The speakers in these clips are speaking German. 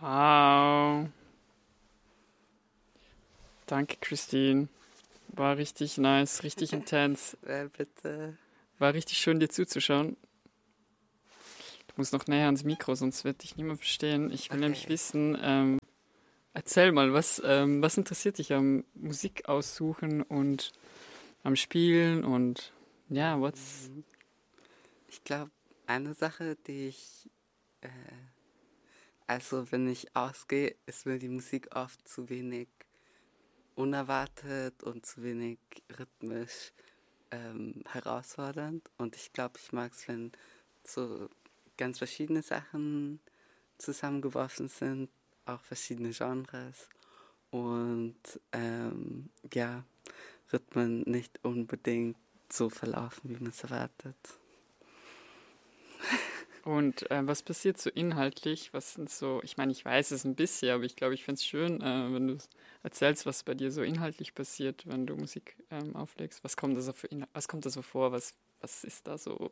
Wow. Danke, Christine. War richtig nice, richtig intens. Bitte. War richtig schön, dir zuzuschauen. Du musst noch näher ans Mikro, sonst wird dich niemand verstehen. Ich will nämlich wissen, erzähl mal, was interessiert dich am Musik aussuchen und am Spielen und ja, what's... Ich glaube, eine Sache, also wenn ich ausgehe, ist mir die Musik oft zu wenig unerwartet und zu wenig rhythmisch herausfordernd. Und ich glaube, ich mag es, wenn so ganz verschiedene Sachen zusammengeworfen sind, auch verschiedene Genres und ja, Rhythmen nicht unbedingt so verlaufen, wie man es erwartet. Und was passiert so inhaltlich? Was sind so, ich meine, ich weiß es ein bisschen, aber ich glaube, ich fände es schön, wenn du erzählst, was bei dir so inhaltlich passiert, wenn du Musik auflegst. Was kommt da so was kommt da so vor? Was ist da so?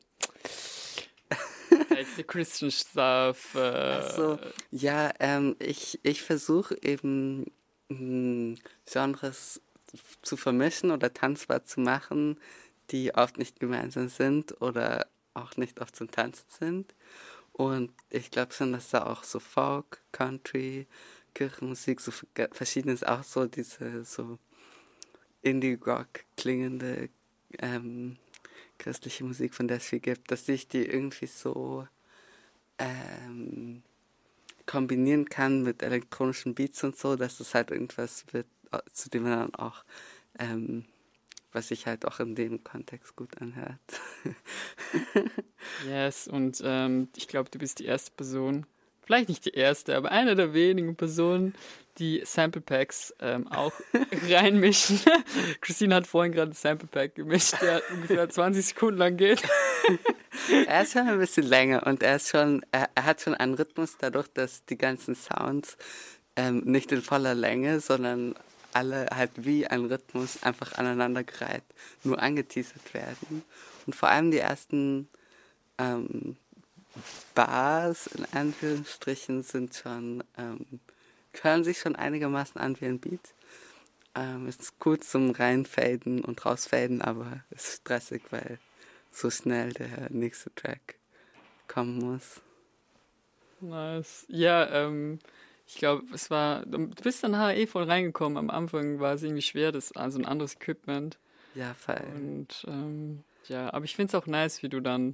Like the Christian stuff. Also, ja, ich versuche eben Genres zu vermischen oder tanzbar zu machen, die oft nicht gemeinsam sind oder auch nicht oft zum Tanzen sind. Und ich glaube schon, dass da auch so Folk, Country, Kirchenmusik, so verschiedenes, auch so diese so Indie-Rock klingende christliche Musik, von der es viel gibt, dass ich die irgendwie so kombinieren kann mit elektronischen Beats und so, dass es halt irgendwas wird, zu dem man dann auch, was sich halt auch in dem Kontext gut anhört. Yes, und ich glaube, du bist die erste Person, vielleicht nicht die erste, aber eine der wenigen Personen, die Sample Packs auch reinmischen. Christine hat vorhin gerade ein Sample Pack gemischt, der ungefähr 20 Sekunden lang geht. Er ist schon ein bisschen länger und er hat schon einen Rhythmus dadurch, dass die ganzen Sounds nicht in voller Länge, sondern alle halt wie ein Rhythmus einfach aneinandergereiht nur angeteasert werden. Und vor allem die ersten Bars in Anführungsstrichen sind schon, hören sich schon einigermaßen an wie ein Beat. Ist gut zum Reinfaden und Rausfaden, aber ist stressig, weil so schnell der nächste Track kommen muss. Nice. Ja, ich glaube, du bist dann HE voll reingekommen. Am Anfang war es irgendwie schwer, also ein anderes Equipment. Ja, voll. Und ja, aber ich finde es auch nice, wie du dann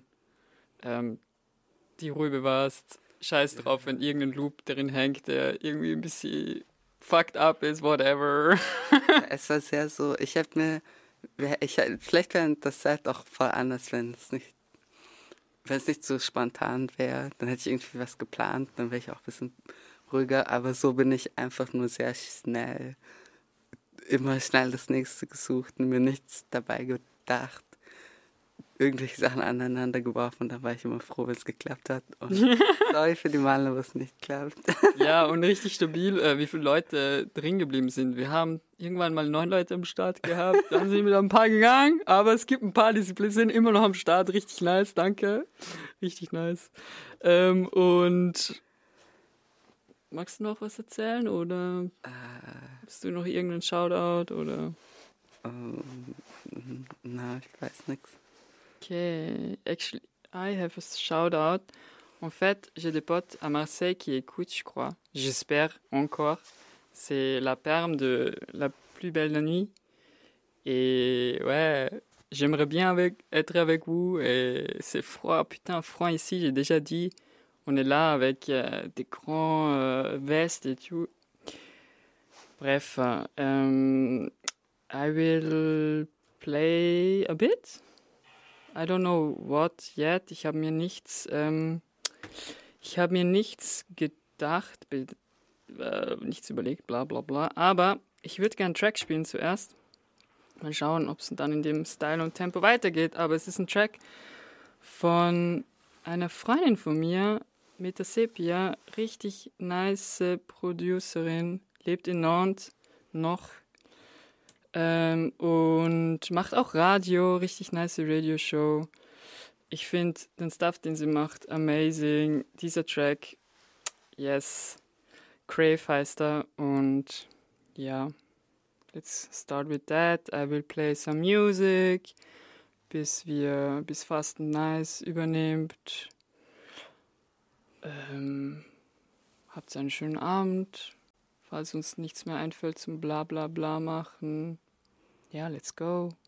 die Ruhe bewahrst. Scheiß drauf, wenn irgendein Loop darin hängt, der irgendwie ein bisschen fucked up ist, whatever. Es war sehr so, vielleicht wäre das halt auch voll anders, wenn es nicht so spontan wäre, dann hätte ich irgendwie was geplant, dann wäre ich auch ein bisschen ruhiger, aber so bin ich einfach nur sehr schnell, immer schnell das nächste gesucht und mir nichts dabei gedacht, irgendwelche Sachen aneinander geworfen und dann war ich immer froh, wenn es geklappt hat und sorry für die Male, wo es nicht klappt. Ja, und richtig stabil, wie viele Leute drin geblieben sind. Wir haben irgendwann mal 9 Leute am Start gehabt, dann sind wieder ein paar gegangen, aber es gibt ein paar, die sind immer noch am Start. Richtig nice, danke. Richtig nice. Und magst du noch was erzählen oder hast du noch irgendeinen Shoutout oder? Na, ich weiß nichts. Okay, actually, I have a shout-out. En fait, j'ai des potes à Marseille qui écoutent, je crois. J'espère encore. C'est la perme de La plus belle la nuit. Et ouais, j'aimerais bien être avec vous. Et c'est froid, putain, froid ici, j'ai déjà dit. On est là avec des grands vestes et tout. Bref, I will play a bit. I don't know what yet. Ich habe mir nichts gedacht, nichts überlegt, bla bla bla. Aber ich würde gerne einen Track spielen zuerst. Mal schauen, ob es dann in dem Style und Tempo weitergeht. Aber es ist ein Track von einer Freundin von mir, Meta Sepia, richtig nice Producerin, lebt in Nantes noch. Und macht auch Radio, richtig nice Radio-Show. Ich finde den Stuff, den sie macht, amazing. Dieser Track, yes. Crave heißt er und ja, let's start with that. I will play some music, bis Fasten Nice übernimmt. Habt einen schönen Abend. Falls uns nichts mehr einfällt zum Bla bla bla machen. Ja, let's go.